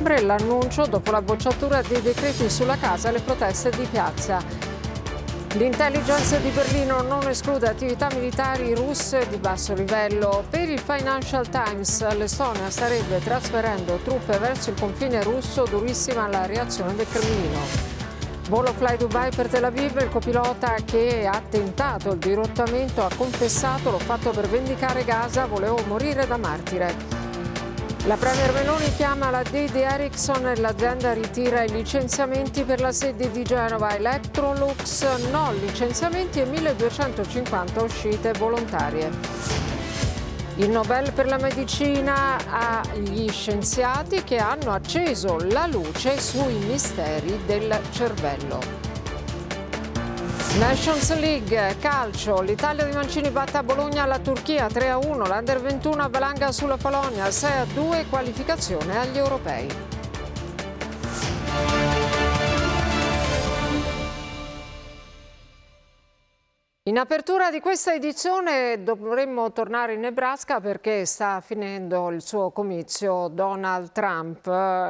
settembre, l'annuncio dopo la bocciatura dei decreti sulla casa e le proteste di piazza. L'intelligence di Berlino non esclude attività militari russe di basso livello. Per il Financial Times l'Estonia starebbe trasferendo truppe verso il confine russo, durissima la reazione del Cremlino. Volo Fly Dubai per Tel Aviv, il copilota che ha tentato il dirottamento ha confessato: l'ho fatto per vendicare Gaza, volevo morire da martire. La Premier Meloni chiama la D di Ericsson e l'azienda ritira i licenziamenti per la sede di Genova. Electrolux no licenziamenti e 1250 uscite volontarie. Il Nobel per la medicina agli scienziati che hanno acceso la luce sui misteri del cervello. Nations League, calcio, l'Italia di Mancini batte a Bologna la Turchia 3-1, l'Under 21 avvalanga sulla Polonia 6-2, qualificazione agli europei. In apertura di questa edizione dovremmo tornare in Nebraska perché sta finendo il suo comizio Donald Trump.